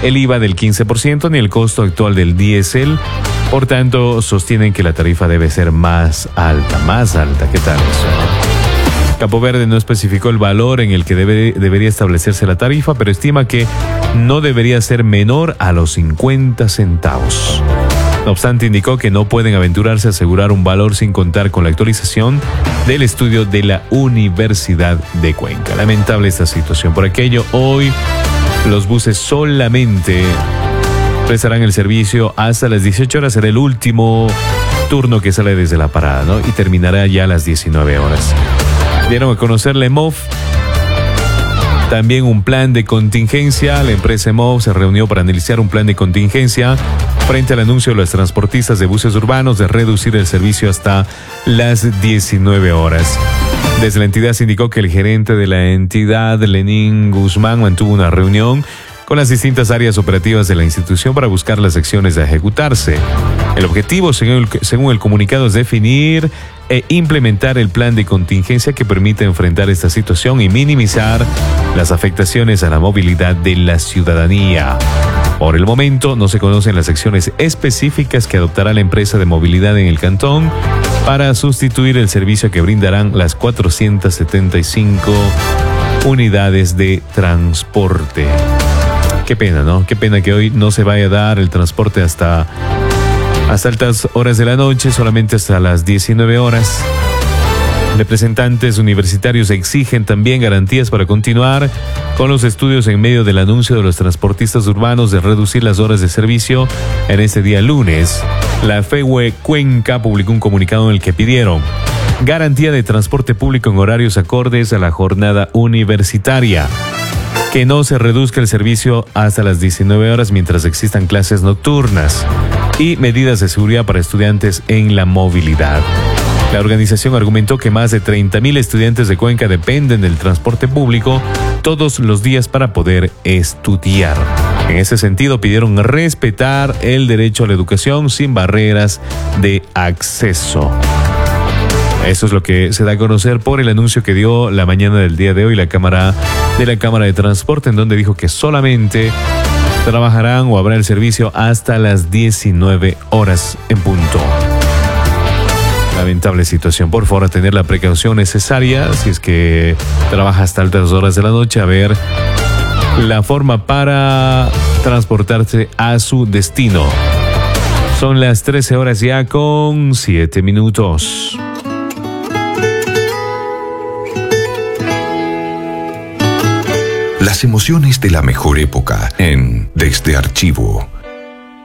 el IVA del 15% ni el costo actual del diésel. Por tanto, sostienen que la tarifa debe ser más alta. ¿Qué tal eso? Campo Verde no especificó el valor en el que debería establecerse la tarifa, pero estima que no debería ser menor a los 50 centavos. No obstante, indicó que no pueden aventurarse a asegurar un valor sin contar con la actualización del estudio de la Universidad de Cuenca. Lamentable esta situación. Por aquello, hoy los buses solamente prestarán el servicio hasta las 18 horas. Será el último turno que sale desde la parada, ¿no? Y terminará ya a las 19 horas. Dieron a conocer la EMOV también un plan de contingencia. La empresa EMOV se reunió para analizar un plan de contingencia frente al anuncio de los transportistas de buses urbanos de reducir el servicio hasta las 19 horas. Desde la entidad se indicó que el gerente de la entidad, Lenín Guzmán, mantuvo una reunión con las distintas áreas operativas de la institución para buscar las acciones a ejecutarse. El objetivo, según el comunicado, es definir e implementar el plan de contingencia que permita enfrentar esta situación y minimizar las afectaciones a la movilidad de la ciudadanía. Por el momento, no se conocen las acciones específicas que adoptará la empresa de movilidad en el cantón para sustituir el servicio que brindarán las 475 unidades de transporte. Qué pena, ¿no? Qué pena que hoy no se vaya a dar el transporte hasta altas horas de la noche, solamente hasta las 19 horas. Representantes universitarios exigen también garantías para continuar con los estudios en medio del anuncio de los transportistas urbanos de reducir las horas de servicio en este día lunes. La FEUE Cuenca publicó un comunicado en el que pidieron garantía de transporte público en horarios acordes a la jornada universitaria, que no se reduzca el servicio hasta las 19 horas mientras existan clases nocturnas y medidas de seguridad para estudiantes en la movilidad. La organización argumentó que más de 30,000 estudiantes de Cuenca dependen del transporte público todos los días para poder estudiar. En ese sentido, pidieron respetar el derecho a la educación sin barreras de acceso. Eso es lo que se da a conocer por el anuncio que dio la mañana del día de hoy la Cámara de Transporte, en donde dijo que solamente trabajarán o habrá el servicio hasta las 19 horas en punto. Lamentable situación. Por favor, a tener la precaución necesaria si es que trabaja hasta altas horas de la noche, a ver la forma para transportarse a su destino. Son las 13 horas ya con 7 minutos. Las emociones de la mejor época en Desde Archivo.